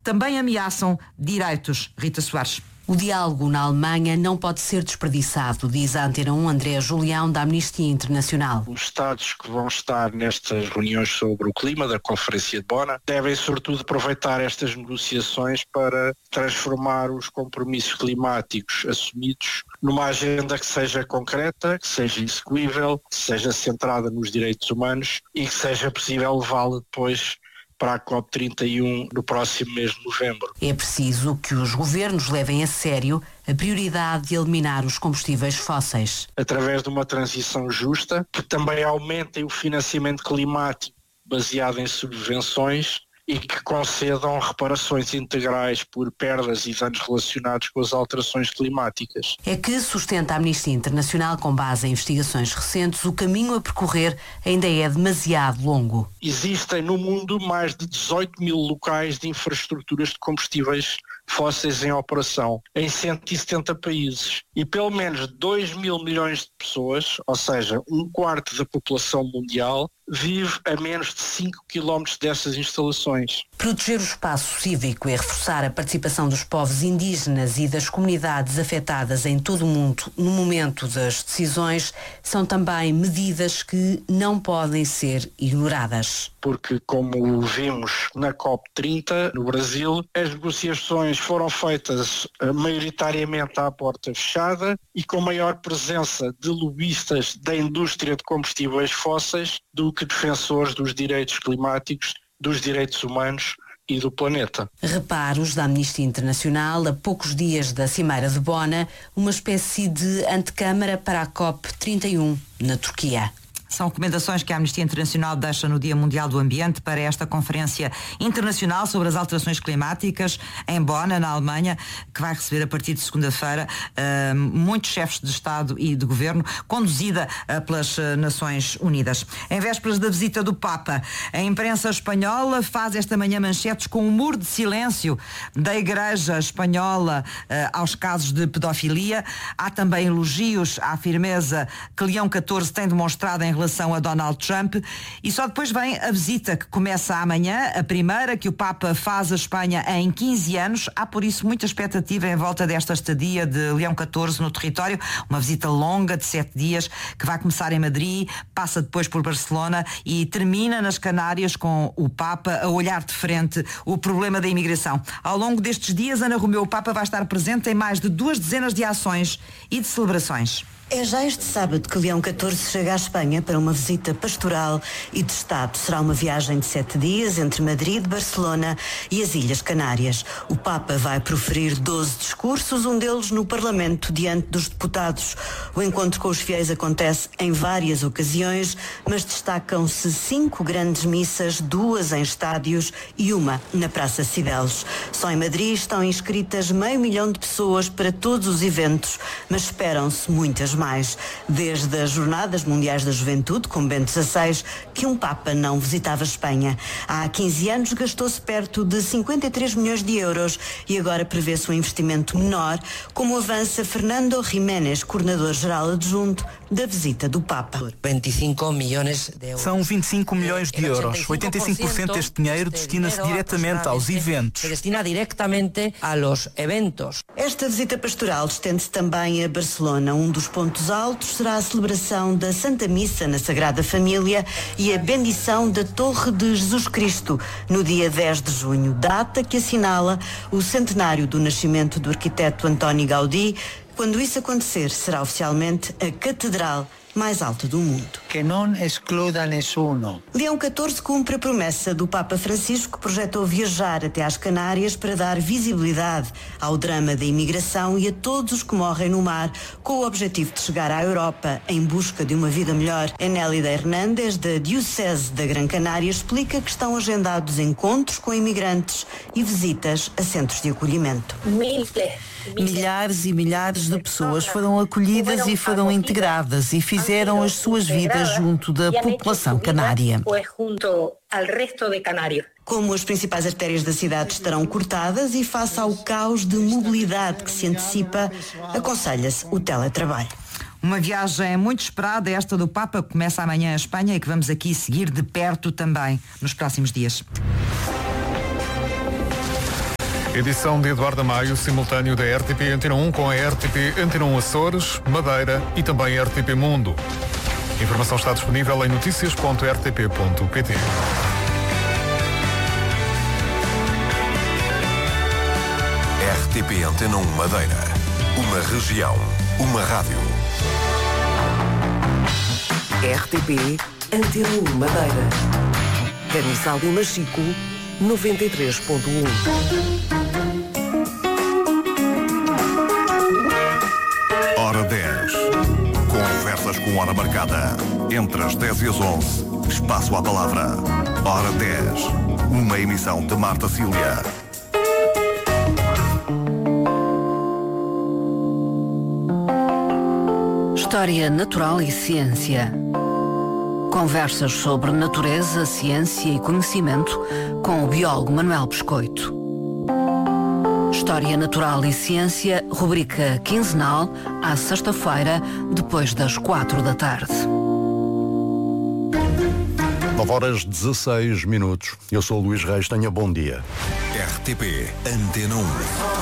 também ameaçam direitos. Rita Soares. O diálogo na Alemanha não pode ser desperdiçado, diz a Antena 1 André Julião, da Amnistia Internacional. Os Estados que vão estar nestas reuniões sobre o clima da Conferência de Bonn devem, sobretudo, aproveitar estas negociações para transformar os compromissos climáticos assumidos numa agenda que seja concreta, que seja execuível, que seja centrada nos direitos humanos e que seja possível levá-la depois para a COP31 no próximo mês de novembro. É preciso que os governos levem a sério a prioridade de eliminar os combustíveis fósseis. Através de uma transição justa, que também aumentem o financiamento climático baseado em subvenções e que concedam reparações integrais por perdas e danos relacionados com as alterações climáticas. É que, sustenta a Amnistia Internacional com base em investigações recentes, o caminho a percorrer ainda é demasiado longo. Existem no mundo mais de 18 mil locais de infraestruturas de combustíveis fósseis em operação, em 170 países. E pelo menos 2 mil milhões de pessoas, ou seja, um quarto da população mundial, vive a menos de 5 quilómetros dessas instalações. Proteger o espaço cívico e reforçar a participação dos povos indígenas e das comunidades afetadas em todo o mundo no momento das decisões são também medidas que não podem ser ignoradas. Porque, como vimos na COP30, no Brasil, as negociações foram feitas maioritariamente à porta fechada e com maior presença de lobistas da indústria de combustíveis fósseis do que defensores dos direitos climáticos, dos direitos humanos e do planeta. Reparos da Amnistia Internacional a poucos dias da Cimeira de Bonn, uma espécie de antecâmara para a COP31 na Turquia. São recomendações que a Amnistia Internacional deixa no Dia Mundial do Ambiente para esta Conferência Internacional sobre as Alterações Climáticas em Bonn, na Alemanha, que vai receber a partir de segunda-feira muitos chefes de Estado e de Governo, conduzida pelas Nações Unidas. Em vésperas da visita do Papa, a imprensa espanhola faz esta manhã manchetes com um muro de silêncio da Igreja Espanhola aos casos de pedofilia. Há também elogios à firmeza que Leão XIV tem demonstrado em relação a Donald Trump, e só depois vem a visita que começa amanhã, a primeira que o Papa faz à Espanha em 15 anos. Há por isso muita expectativa em volta desta estadia de Leão XIV no território, uma visita longa de 7 dias que vai começar em Madrid, passa depois por Barcelona e termina nas Canárias com o Papa a olhar de frente o problema da imigração. Ao longo destes dias, Ana Romeu, o Papa vai estar presente em mais de 2 dezenas de ações e de celebrações. É já este sábado que Leão XIV chega à Espanha para uma visita pastoral e de Estado. Será uma viagem de 7 dias entre Madrid, Barcelona e as Ilhas Canárias. O Papa vai proferir 12 discursos, um deles no Parlamento, diante dos deputados. O encontro com os fiéis acontece em várias ocasiões, mas destacam-se 5 grandes missas, 2 em estádios e uma na Praça Cibeles. Só em Madrid estão inscritas 500 mil de pessoas para todos os eventos, mas esperam-se muitas mais. Desde as Jornadas Mundiais da Juventude, com Bento XVI, que um Papa não visitava a Espanha. Há 15 anos gastou-se perto de 53 milhões de euros e agora prevê-se um investimento menor, como avança Fernando Jiménez, coordenador-geral adjunto da visita do Papa. 25 milhões de euros. São 25 milhões de euros. 85% deste dinheiro destina-se diretamente aos eventos. Se destina diretamente aos eventos. Esta visita pastoral estende-se também a Barcelona. Um dos pontos altos será a celebração da Santa Missa na Sagrada Família e a bendição da Torre de Jesus Cristo no dia 10 de junho, data que assinala o centenário do nascimento do arquiteto Antoni Gaudí. Quando isso acontecer, será oficialmente a catedral mais alta do mundo. Que não excluda nessuno. Leão XIV cumpre a promessa do Papa Francisco, que projetou viajar até às Canárias para dar visibilidade ao drama da imigração e a todos os que morrem no mar, com o objetivo de chegar à Europa em busca de uma vida melhor. Enélida Hernández, da Diocese da Gran Canária, explica que estão agendados encontros com imigrantes e visitas a centros de acolhimento. Milhares e milhares de pessoas foram acolhidas e foram integradas e fizeram as suas vidas junto da população canária. Como as principais artérias da cidade estarão cortadas e face ao caos de mobilidade que se antecipa, aconselha-se o teletrabalho. Uma viagem muito esperada, esta do Papa, que começa amanhã em Espanha e que vamos aqui seguir de perto também nos próximos dias. Edição de Eduardo Maio, simultâneo da RTP Antena 1 com a RTP Antena 1 Açores, Madeira e também RTP Mundo. A informação está disponível em noticias.rtp.pt. RTP Antena 1 Madeira. Uma região, uma rádio. RTP Antena 1 Madeira. Camisal e Machico 93.1. Hora 10. Conversas com hora marcada. Entre as 10 e as 11. Espaço à palavra. Hora 10. Uma emissão de Marta Cília. História natural e ciência. Conversas sobre natureza, ciência e conhecimento com o biólogo Manuel Biscoito. História natural e ciência, rubrica quinzenal, à sexta-feira, depois das 4 da tarde. 9h16. Eu sou o Luís Reis, tenha bom dia. RTP Antena 1.